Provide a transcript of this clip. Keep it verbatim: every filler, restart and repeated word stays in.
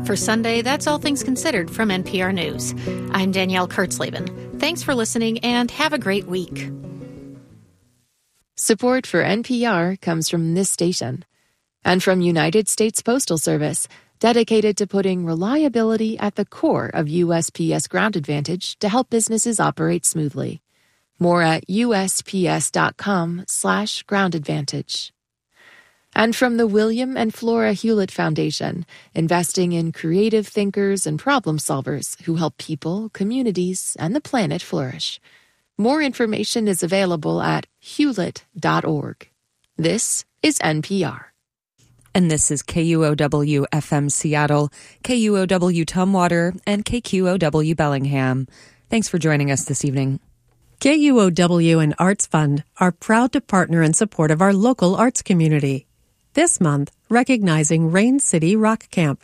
For Sunday, that's All Things Considered from N P R News. I'm Danielle Kurtzleben. Thanks for listening and have a great week. Support for N P R comes from this station and from United States Postal Service, dedicated to putting reliability at the core of U S P S Ground Advantage to help businesses operate smoothly. More at usps.com slash ground advantage. And from the William and Flora Hewlett Foundation, investing in creative thinkers and problem solvers who help people, communities, and the planet flourish. More information is available at hewlett dot org. This is N P R. And this is K U O W F M Seattle, K U O W Tumwater, and K Q O W Bellingham. Thanks for joining us this evening. K U O W and Arts Fund are proud to partner in support of our local arts community. This month, recognizing Rain City Rock Camp.